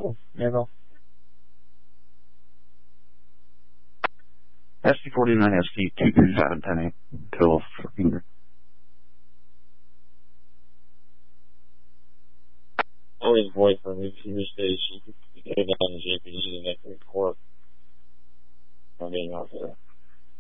Mayville. ST49 ST22710 till fucking. Always voice on the TV station.